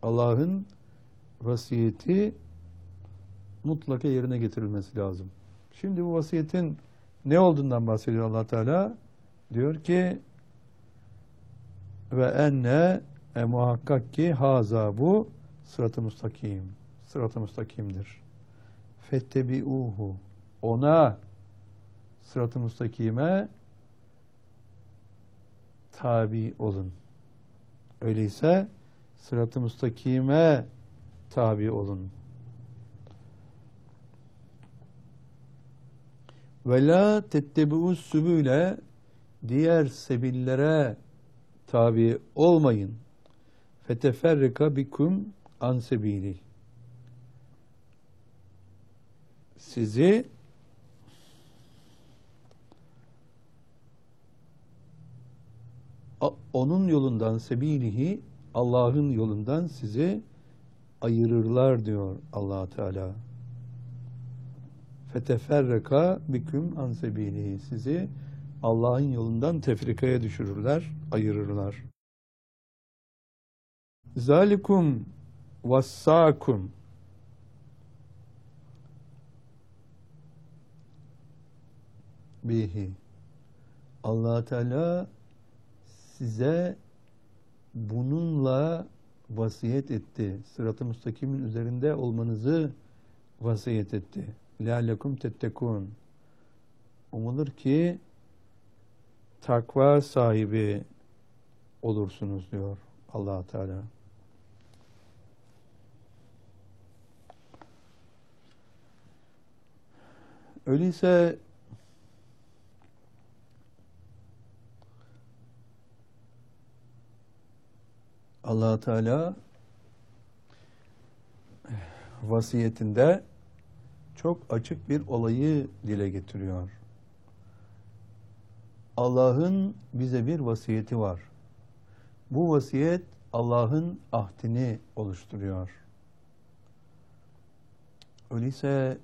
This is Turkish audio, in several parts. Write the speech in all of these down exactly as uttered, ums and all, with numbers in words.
Allah'ın vasiyeti mutlaka yerine getirilmesi lazım. Şimdi bu vasiyetin ne olduğundan bahsediyor Allah Teala. Diyor ki ve enne e, muhakkak ki haza bu sırat-ı müstakim. Sırat-ı müstakimdir. Fettebi'uhu. Ona sırat-ı müstakime tabi olun. Öyleyse sırat-ı müstakime tabi olun. Ve la tettebi'us sübüle, diğer sebillere tabi olmayın. Feteferrika bikum an sebili. Sizi onun yolundan, sebilihi, Allah'ın yolundan sizi ayırırlar diyor Allah Teala. Feteferreka biküm an sebilihi. Sizi Allah'ın yolundan tefrikaya düşürürler, ayırırlar. Zalikum vassakum. Bihi. Allah Teala size bununla vasiyet etti. Sırat-ı müstakimin üzerinde olmanızı vasiyet etti. لَعَلَّكُمْ تَتَّقُونَ. Umulur ki takva sahibi olursunuz diyor Allah Teala. Öyleyse Allah Teala vasiyetinde çok açık bir olayı dile getiriyor. Allah'ın bize bir vasiyeti var. Bu vasiyet Allah'ın ahdini oluşturuyor. Öyleyse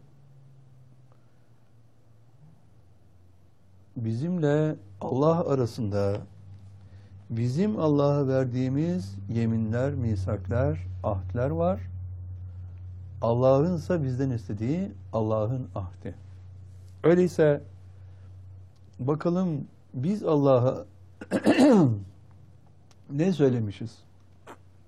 bizimle Allah arasında bizim Allah'a verdiğimiz yeminler, misaklar, ahdler var. Allah'ın ise bizden istediği Allah'ın ahdi. Öyleyse bakalım biz Allah'a ne söylemişiz?